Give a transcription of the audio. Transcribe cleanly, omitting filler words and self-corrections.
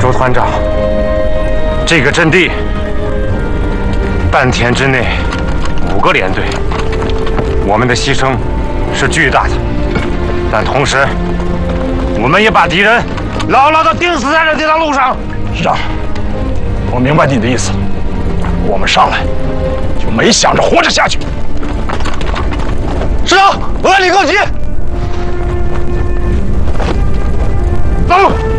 求团长，这个阵地半天之内5个连队，我们的牺牲是巨大的，但同时我们也把敌人牢牢地钉死在了这条路上。 师长，我明白你的意思，我们上来就没想着活着下去。 师长，我按你告急，走。